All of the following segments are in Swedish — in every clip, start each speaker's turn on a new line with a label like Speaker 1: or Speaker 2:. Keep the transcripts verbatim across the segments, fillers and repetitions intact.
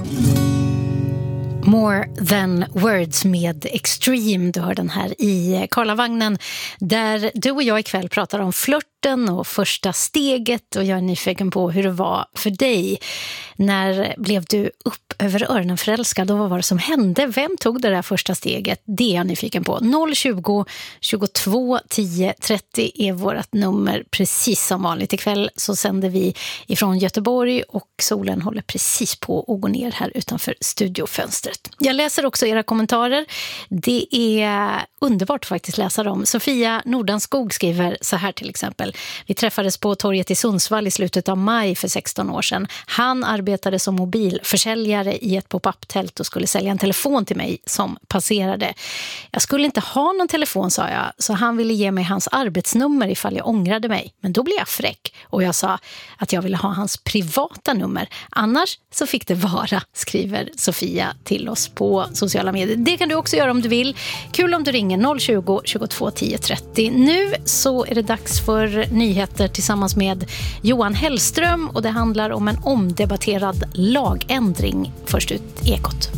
Speaker 1: More than words med Extreme. Du hör den här i Karlavagnen där du och jag ikväll pratar om flirten och första steget, och jag är nyfiken på hur det var för dig. När blev du upp över öronen förälskad och vad var det som hände? Vem tog det där första steget? Det är jag nyfiken på. noll tjugo, tjugotvå, tio, trettio är vårt nummer. Precis som vanligt ikväll så sänder vi ifrån Göteborg och solen håller precis på att gå ner här utanför studiofönstret. Jag läser också era kommentarer. Det är underbart faktiskt läsa dem. Sofia Nordanskog skriver så här till exempel. Vi träffades på torget i Sundsvall i slutet av maj för sexton år sedan. Han arbetade som mobilförsäljare i ett pop-up-tält och skulle sälja en telefon till mig som passerade. Jag skulle inte ha någon telefon, sa jag, så han ville ge mig hans arbetsnummer ifall jag ångrade mig. Men då blev jag fräck och jag sa att jag ville ha hans privata nummer. Annars så fick det vara, skriver Sofia till oss på sociala medier. Det kan du också göra om du vill. Kul om du ringer noll tjugo, tjugotvå, tio, trettio. Nu så är det dags för nyheter tillsammans med Johan Hellström, och det handlar om en omdebatterad lagändring. Först ut Ekot.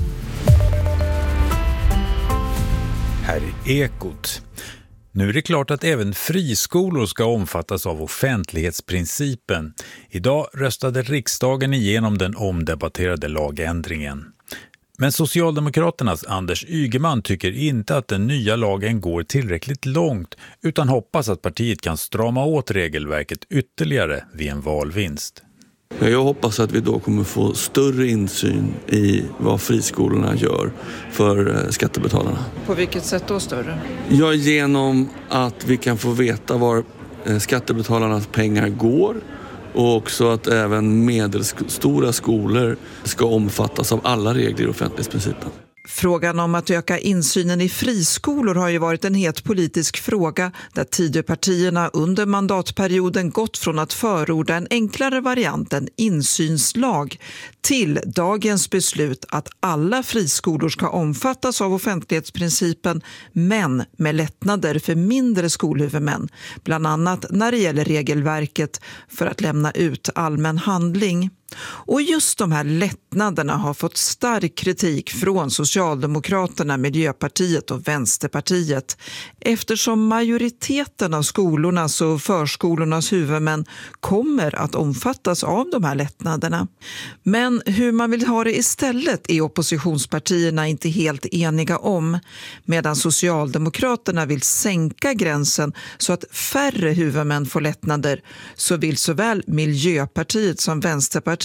Speaker 2: Här är Ekot. Nu är det klart att även friskolor ska omfattas av offentlighetsprincipen. Idag röstade riksdagen igenom den omdebatterade lagändringen. Men Socialdemokraternas Anders Ygeman tycker inte att den nya lagen går tillräckligt långt, utan hoppas att partiet kan strama åt regelverket ytterligare vid en valvinst.
Speaker 3: Jag hoppas att vi då kommer få större insyn i vad friskolorna gör för skattebetalarna.
Speaker 4: På vilket sätt då större?
Speaker 3: Ja, genom att vi kan få veta var skattebetalarnas pengar går, och också att även medelstora skolor ska omfattas av alla regler i offentlighetsprincipen.
Speaker 4: Frågan om att öka insynen i friskolor har ju varit en het politisk fråga där Tidöpartierna under mandatperioden gått från att förorda en enklare variant, en insynslag, till dagens beslut att alla friskolor ska omfattas av offentlighetsprincipen, men med lättnader för mindre skolhuvudmän, bland annat när det gäller regelverket för att lämna ut allmän handling. Och just de här lättnaderna har fått stark kritik från Socialdemokraterna, Miljöpartiet och Vänsterpartiet, eftersom majoriteten av skolornas och förskolornas huvudmän kommer att omfattas av de här lättnaderna. Men hur man vill ha det istället är oppositionspartierna inte helt eniga om, medan Socialdemokraterna vill sänka gränsen så att färre huvudmän får lättnader, så vill såväl Miljöpartiet som Vänsterpartiet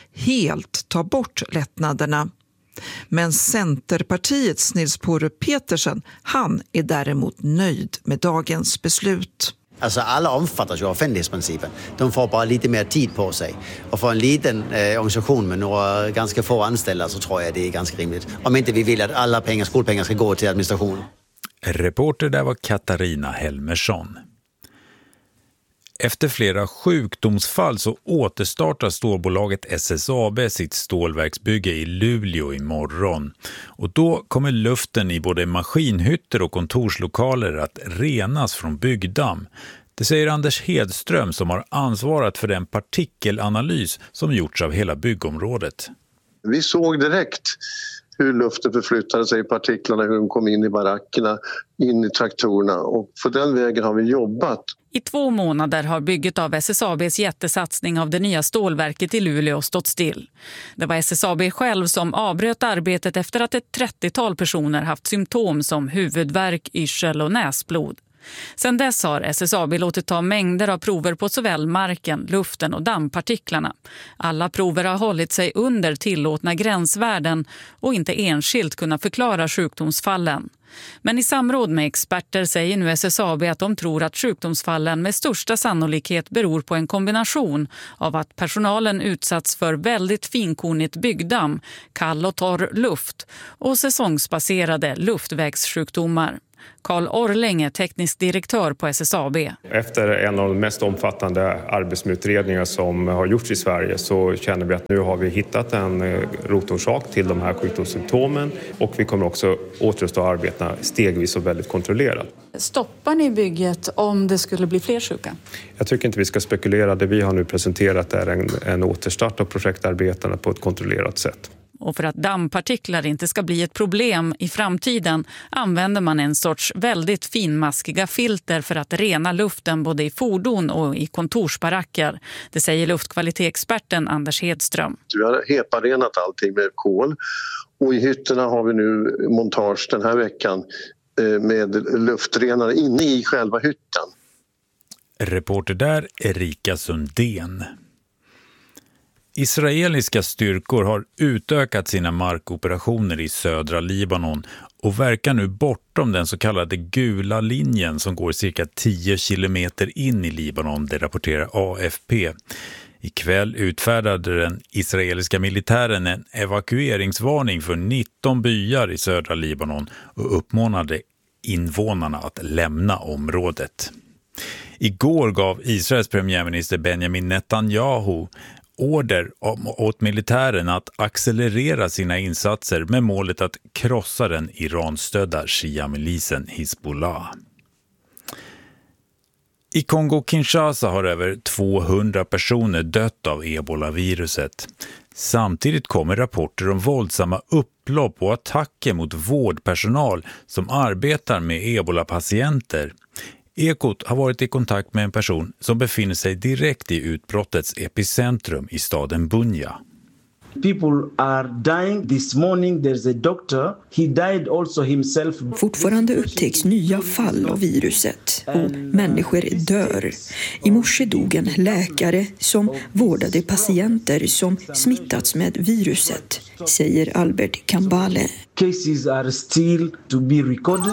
Speaker 4: helt ta bort lättnaderna. Men Centerpartiets Nils Porre Petersen, han är däremot nöjd med dagens beslut.
Speaker 5: Alltså alla omfattas ju av offentlighetsprincipen. De får bara lite mer tid på sig. Och för en liten eh, organisation med några ganska få anställda så tror jag det är ganska rimligt. Om inte vi vill att alla pengar, skolpengar ska gå till administration.
Speaker 2: Reporter där var Katarina Helmersson. Efter flera sjukdomsfall så återstartar stålbolaget S S A B sitt stålverksbygge i Luleå imorgon. Och då kommer luften i både maskinhytter och kontorslokaler att renas från byggdamm. Det säger Anders Hedström som har ansvarat för den partikelanalys som gjorts av hela byggområdet.
Speaker 6: Vi såg direkt hur luften förflyttade sig i partiklarna, hur de kom in i barackerna, in i traktorerna, och på den vägen har vi jobbat.
Speaker 7: I två månader har bygget av S S A B:s jättesatsning av det nya stålverket i Luleå stått still. Det var S S A B själv som avbröt arbetet efter att ett trettiotal personer haft symptom som huvudvärk, yrsel och näsblod. Sedan dess har S S A B låtit ta mängder av prover på såväl marken, luften och dammpartiklarna. Alla prover har hållit sig under tillåtna gränsvärden och inte enskilt kunnat förklara sjukdomsfallen. Men i samråd med experter säger nu S S A B att de tror att sjukdomsfallen med största sannolikhet beror på en kombination av att personalen utsatts för väldigt finkornigt byggdamm, kall och torr luft och säsongsbaserade luftvägssjukdomar. Carl Orling är teknisk direktör på S S A B.
Speaker 8: Efter en av de mest omfattande arbetsmiljöutredningar som har gjorts i Sverige så känner vi att nu har vi hittat en rotorsak till de här sjukdomssymptomen, och vi kommer också återuppta arbeta stegvis och väldigt kontrollerat.
Speaker 7: Stoppar ni bygget om det skulle bli fler sjuka?
Speaker 8: Jag tycker inte vi ska spekulera. Det vi har nu presenterat är en, en återstart av projektarbetena på ett kontrollerat sätt.
Speaker 7: Och för att dammpartiklar inte ska bli ett problem i framtiden använder man en sorts väldigt finmaskiga filter för att rena luften både i fordon och i kontorsbaracker. Det säger luftkvalitetsexperten Anders Hedström.
Speaker 6: Vi har heparenat allting med kol och i hytterna har vi nu montage den här veckan med luftrenare inne i själva hytten.
Speaker 2: Reporter där Erika Sundén. Israeliska styrkor har utökat sina markoperationer i södra Libanon och verkar nu bortom den så kallade gula linjen som går cirka tio kilometer in i Libanon, det rapporterar A F P. Ikväll utfärdade den israeliska militären en evakueringsvarning för nitton byar i södra Libanon och uppmanade invånarna att lämna området. Igår gav Israels premiärminister Benjamin Netanyahu order åt militären att accelerera sina insatser med målet att krossa den Iran-stödda Shia-milisen Hizbollah. I Kongo-Kinshasa har över tvåhundra personer dött av ebola-viruset. Samtidigt kommer rapporter om våldsamma upplopp och attacker mot vårdpersonal som arbetar med ebola-patienter. Ekot har varit i kontakt med en person som befinner sig direkt i utbrottets epicentrum i staden Bunia.
Speaker 9: People are dying. This morning there's a doctor. He died also himself.
Speaker 10: Fortfarande upptäcks nya fall av viruset och människor dör. I morse dog en läkare som vårdade patienter som smittats med viruset, säger Albert Kambale.
Speaker 9: Cases are still to be recorded.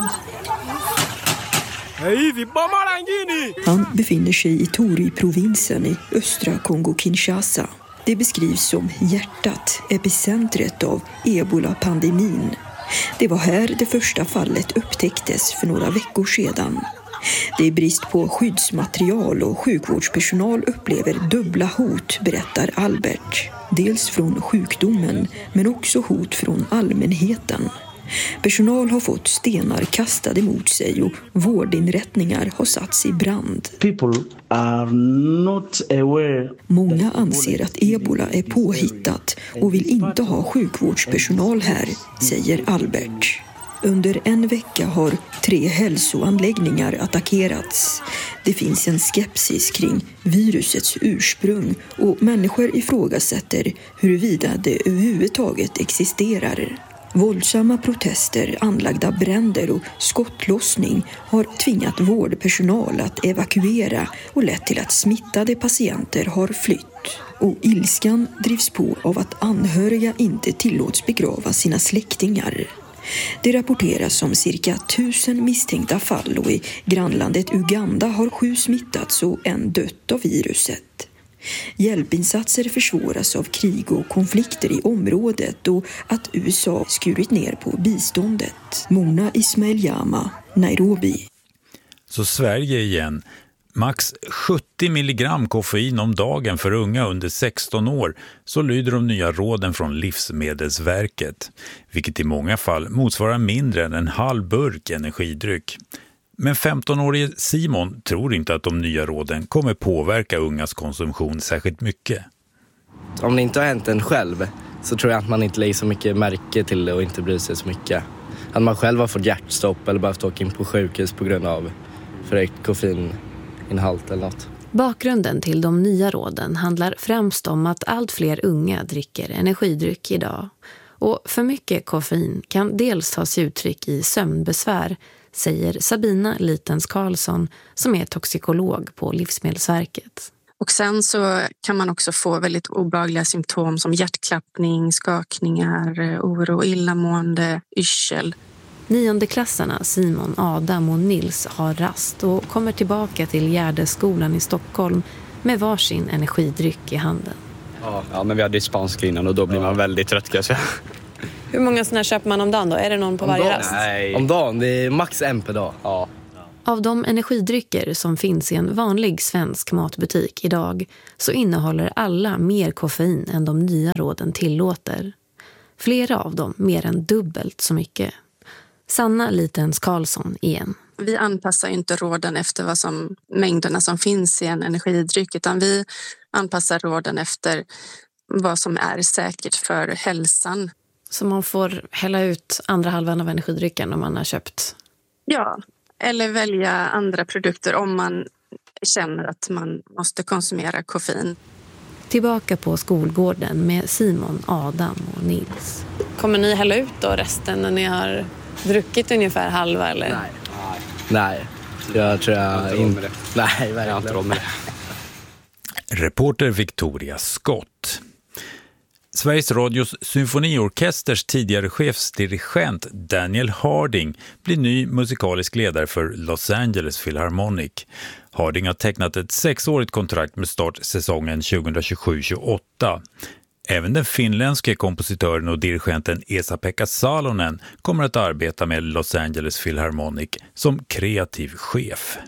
Speaker 10: Han befinner sig i Tori-provinsen i östra Kongo-Kinshasa. Det beskrivs som hjärtat, epicentret av ebola-pandemin. Det var här det första fallet upptäcktes för några veckor sedan. Det är brist på skyddsmaterial och sjukvårdspersonal upplever dubbla hot, berättar Albert. Dels från sjukdomen men också hot från allmänheten. Personal har fått stenar kastade mot sig och vårdinrättningar har satts i brand.
Speaker 9: People are not aware.
Speaker 10: Många anser att ebola är påhittat och vill inte ha sjukvårdspersonal här, säger Albert. Under en vecka har tre hälsoanläggningar attackerats. Det finns en skepsis kring virusets ursprung och människor ifrågasätter huruvida det överhuvudtaget existerar. Våldsamma protester, anlagda bränder och skottlossning har tvingat vårdpersonal att evakuera och lett till att smittade patienter har flytt. Och ilskan drivs på av att anhöriga inte tillåts begrava sina släktingar. Det rapporteras om cirka tusen misstänkta fall och i grannlandet Uganda har sju smittats och en dött av viruset. Hjälpinsatser försvåras av krig och konflikter i området och att U S A skurit ner på biståndet. Mona Ismail-Jama, Nairobi.
Speaker 2: Så Sverige igen. Max sjuttio milligram koffein om dagen för unga under sexton år, så lyder de nya råden från Livsmedelsverket, vilket i många fall motsvarar mindre än en halv burk energidryck. Men femton-årige Simon tror inte att de nya råden kommer påverka ungas konsumtion särskilt mycket.
Speaker 11: Om det inte har hänt en själv så tror jag att man inte lägger så mycket märke till det och inte bryr sig så mycket. Att man själv har fått hjärtstopp eller behövt åka in på sjukhus på grund av förhöjt koffeininhalt eller något.
Speaker 12: Bakgrunden till de nya råden handlar främst om att allt fler unga dricker energidryck idag. Och för mycket koffein kan dels ta sig uttryck i sömnbesvär, säger Sabina Litens Karlsson som är toxikolog på Livsmedelsverket.
Speaker 13: Och sen så kan man också få väldigt obehagliga symptom som hjärtklappning, skakningar, oro, illamående, yrsel.
Speaker 12: Niondeklassarna Simon, Adam och Nils har rast och kommer tillbaka till Gärdeskolan i Stockholm med varsin energidryck i handen.
Speaker 14: Ja, ja men vi hade ju spanska innan och då blir man väldigt trött kan jag säga.
Speaker 15: Hur många sådana köper man om dagen då? Är det någon på om varje
Speaker 11: dagen?
Speaker 15: rast?
Speaker 11: Nej. Om dagen, det är max en per dag. Ja.
Speaker 12: Av de energidrycker som finns i en vanlig svensk matbutik idag så innehåller alla mer koffein än de nya råden tillåter. Flera av dem mer än dubbelt så mycket. Sanna Litens Karlsson igen.
Speaker 13: Vi anpassar inte råden efter vad som, mängderna som finns i en energidryck, utan vi anpassar råden efter vad som är säkert för hälsan.
Speaker 12: Så man får hälla ut andra halvan av energidrycken om man har köpt?
Speaker 13: Ja, eller välja andra produkter om man känner att man måste konsumera koffein.
Speaker 12: Tillbaka på skolgården med Simon, Adam och Nils.
Speaker 15: Kommer ni hälla ut då resten när ni har druckit ungefär halva? Eller?
Speaker 11: Nej. Nej, jag tror jag, jag inte... Nej, jag har inte råd med det.
Speaker 2: Reporter Victoria Scott. Sveriges Radios symfoniorkesters tidigare chefsdirigent Daniel Harding blir ny musikalisk ledare för Los Angeles Philharmonic. Harding har tecknat ett sexårigt kontrakt med start säsongen tjugohundratjugosju tjugoåtta. Även den finländske kompositören och dirigenten Esa-Pekka Salonen kommer att arbeta med Los Angeles Philharmonic som kreativ chef.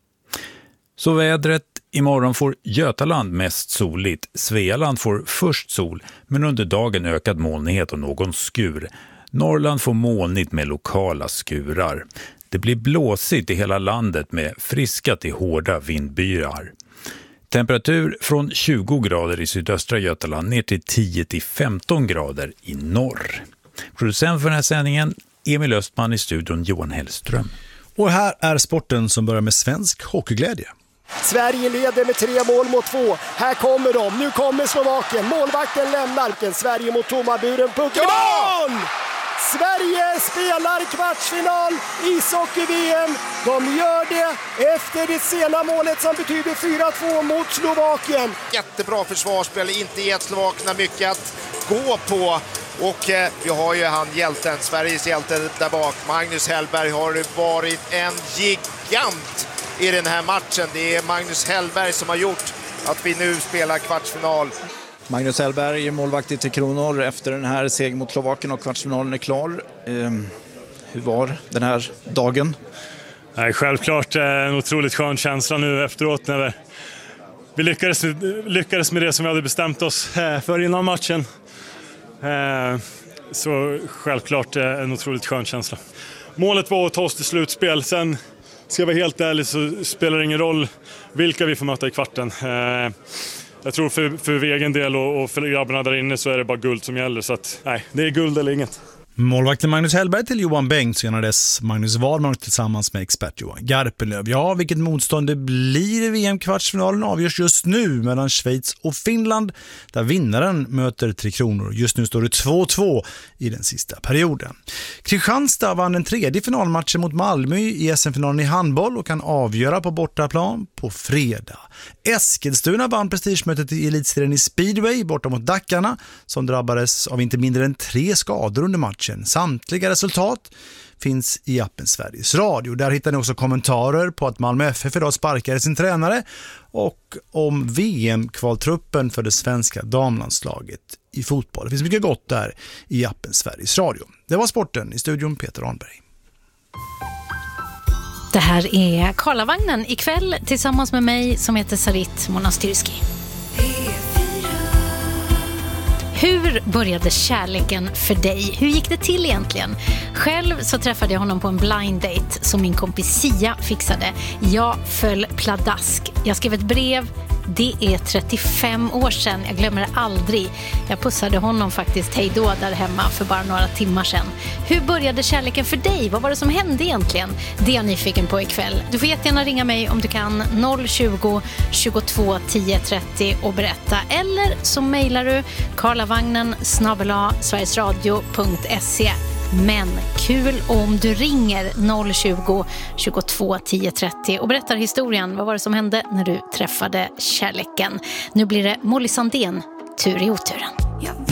Speaker 2: Så vädret. Imorgon får Götaland mest soligt, Svealand får först sol men under dagen ökad molnighet och någon skur. Norrland får molnigt med lokala skurar. Det blir blåsigt i hela landet med friska till hårda vindbyar. Temperatur från tjugo grader i sydöstra Götaland ner till tio till femton grader i norr. Producent för den här sändningen Emil Östman, i studion Johan Hellström.
Speaker 16: Och här är sporten som börjar med svensk hockeyglädje.
Speaker 17: Sverige leder med tre mål mot två. Här kommer de. Nu kommer Slovakien. Målvakten lämnar. Sverige mot tomma buren. Pucken i mål! Sverige spelar kvartsfinal i ishockey-V M. De gör det efter det sena målet som betyder fyra två mot Slovakien.
Speaker 18: Jättebra försvarsspel, inte gett slovakerna mycket att gå på. Och eh, vi har ju han hjälten, Sveriges hjälte där bak. Magnus Hellberg har varit en gigant i den här matchen. Det är Magnus Hellberg som har gjort att vi nu spelar kvartsfinal.
Speaker 16: Magnus Hellberg, målvakt i Tre Kronor efter den här seger mot Slovakien och kvartsfinalen är klar. Eh, hur var den här dagen?
Speaker 19: Nej, självklart en otroligt skön känsla nu efteråt när vi, vi lyckades, lyckades med det som vi hade bestämt oss för innan matchen. Eh, så självklart en otroligt skön känsla. Målet var att ta oss till slutspel. Sen ska jag vara helt ärlig så spelar det ingen roll vilka vi får möta i kvarten. Eh, jag tror för, för egen del och, och för grabbarna där inne så är det bara guld som gäller. Så att, nej, det är guld eller inget.
Speaker 16: Målvakten Magnus Hellberg till Johan Bengt, senare dess Magnus Wahlman tillsammans med expert Johan Garpenlöv. Ja, vilket motstånd det blir i V M-kvartsfinalen avgörs just nu mellan Schweiz och Finland, där vinnaren möter Tre Kronor. Just nu står det två två i den sista perioden. Kristianstad vann en tredje finalmatchen mot Malmö i S M-finalen i handboll och kan avgöra på bortaplan på fredag. Eskilstuna vann prestigemötet i elitserien i speedway borta mot Dackarna, som drabbades av inte mindre än tre skador under matchen. Samtliga resultat finns i appen Sveriges Radio. Där hittar ni också kommentarer på att Malmö F F idag sparkade sin tränare och om V M-kvaltruppen för det svenska damlandslaget i fotboll. Det finns mycket gott där i appen Sveriges Radio. Det var sporten, i studion Peter Arnberg.
Speaker 1: Det här är Karlavagnen ikväll tillsammans med mig som heter Sarit Monastyrski. Hur började kärleken för dig? Hur gick det till egentligen? Själv så träffade jag honom på en blind date som min kompis Sia fixade. Jag föll pladask. Jag skrev ett brev. Det är trettiofem år sedan. Jag glömmer det aldrig. Jag pussade honom faktiskt hej då där hemma för bara några timmar sedan. Hur började kärleken för dig? Vad var det som hände egentligen? Det är jag nyfiken på ikväll. Du får jättegärna ringa mig om du kan noll tjugo, tjugotvå, tio trettio och berätta. Eller så mejlar du karlavagnen snabel-a sverigesradio punkt se. Men kul om du ringer noll tjugo, tjugotvå, tio trettio och berättar historien. Vad var det som hände när du träffade kärleken? Nu blir det Molly Sandén, tur i oturen.